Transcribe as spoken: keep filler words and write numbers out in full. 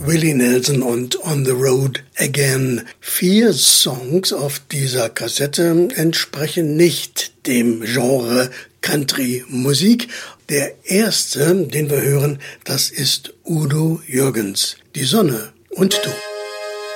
Willie Nelson und On the Road Again. Vier Songs auf dieser Kassette entsprechen nicht dem Genre Country-Musik. Der erste, den wir hören, das ist Udo Jürgens. Die Sonne und du.